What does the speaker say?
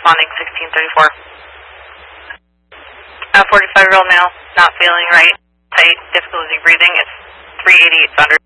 responding 1634. 45-year-old male, not feeling right, tight, difficulty breathing. It's 388 Thunder.